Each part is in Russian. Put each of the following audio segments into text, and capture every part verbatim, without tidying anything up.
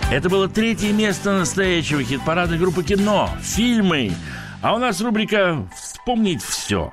Это было третье место настоящего хит-парада группы «Кино». Фильмы. А у нас рубрика «Вспомнить все».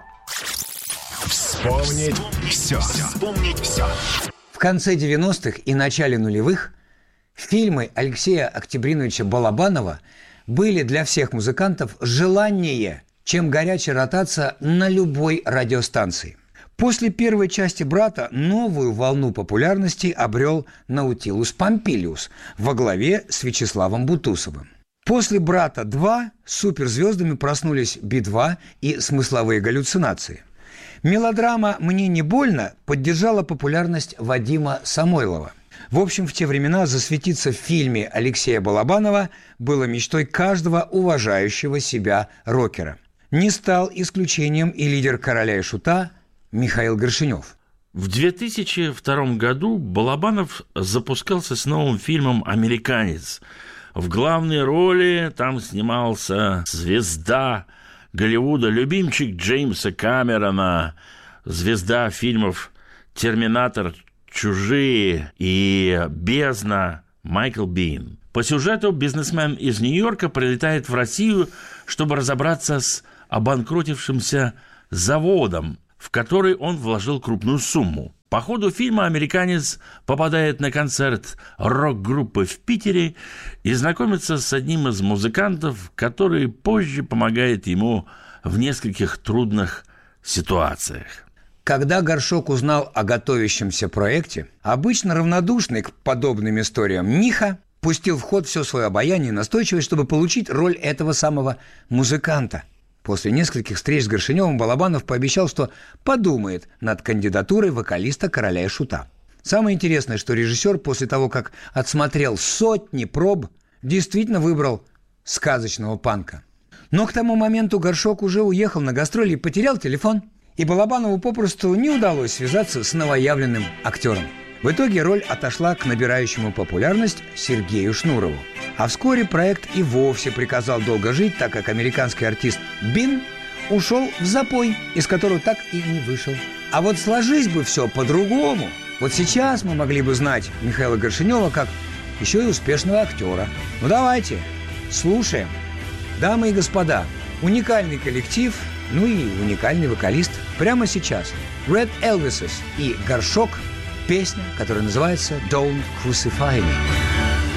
Вспомнить все. Вспомнить все. В конце девяностых и начале нулевых фильмы Алексея Октябриновича Балабанова были для всех музыкантов желаннее, чем горячая ротация на любой радиостанции. После первой части «Брата» новую волну популярности обрел «Наутилус Помпилиус» во главе с Вячеславом Бутусовым. После «Брата два» суперзвездами проснулись Би-два и «Смысловые галлюцинации». Мелодрама «Мне не больно» поддержала популярность Вадима Самойлова. В общем, в те времена засветиться в фильме Алексея Балабанова было мечтой каждого уважающего себя рокера. Не стал исключением и лидер «Короля и Шута» Михаил Горшенев. В две тысячи втором году Балабанов запускался с новым фильмом «Американец». В главной роли там снимался звезда Голливуда, любимчик Джеймса Камерона, звезда фильмов «Терминатор», «Чужие» и «Бездна» Майкл Бин. По сюжету бизнесмен из Нью-Йорка прилетает в Россию, чтобы разобраться с обанкротившимся заводом, в который он вложил крупную сумму. По ходу фильма американец попадает на концерт рок-группы в Питере и знакомится с одним из музыкантов, который позже помогает ему в нескольких трудных ситуациях. Когда Горшок узнал о готовящемся проекте, обычно равнодушный к подобным историям Миха пустил в ход все свое обаяние и настойчивость, чтобы получить роль этого самого музыканта. После нескольких встреч с Горшеневым Балабанов пообещал, что подумает над кандидатурой вокалиста «Короля и Шута». Самое интересное, что режиссер после того, как отсмотрел сотни проб, действительно выбрал сказочного панка. Но к тому моменту Горшок уже уехал на гастроли и потерял телефон, и Балабанову попросту не удалось связаться с новоявленным актером. В итоге роль отошла к набирающему популярность Сергею Шнурову. А вскоре проект и вовсе приказал долго жить, так как американский артист Бин ушел в запой, из которого так и не вышел. А вот сложись бы все по-другому. Вот сейчас мы могли бы знать Михаила Горшенева как еще и успешного актера. Ну давайте, слушаем. Дамы и господа, уникальный коллектив, ну и уникальный вокалист прямо сейчас. Red Elvises и Горшок. Песня, которая называется «Don't Crucify Me».